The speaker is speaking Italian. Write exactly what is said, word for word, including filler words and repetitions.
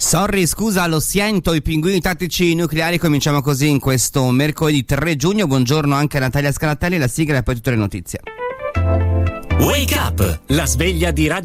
Sorry, scusa, lo sento, i pinguini tattici nucleari. Cominciamo così in questo mercoledì tre giugno. Buongiorno anche a Natalia Scaratelli, la sigla e poi tutte le notizie. Wake up, la sveglia di Radio